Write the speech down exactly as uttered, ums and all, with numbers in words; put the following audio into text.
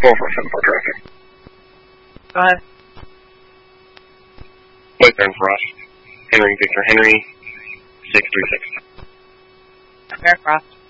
four four seven four traffic. Go ahead. White Baron Frost. Henry Victor Henry. six three six. Bear Frost.